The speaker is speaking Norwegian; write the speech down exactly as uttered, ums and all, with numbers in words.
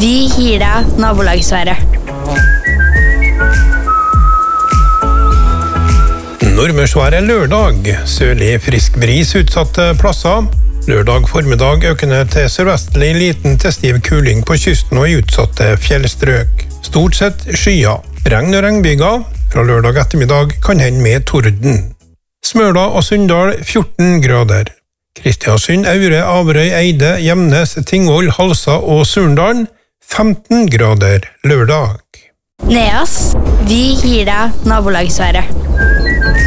Vi gir deg nabolagsværet. Nordmørsvær er lørdag. Sørlig frisk bris utsatte plasser. Lørdag formiddag økende til sørvestlig liten til stiv kuling på kysten og i utsatte fjellstrøk. Stort sett skyer. Regn og regnbyger. Fra lørdag ettermiddag kan hende med torden. Smøla og Sunndal fjorten grader. Kristiansund, Aure, Averøy, Eide, Gjemnes, Tingvoll, Halsa og Surndalen femten grader lørdag. Neas, vi gir deg nabolagsværet.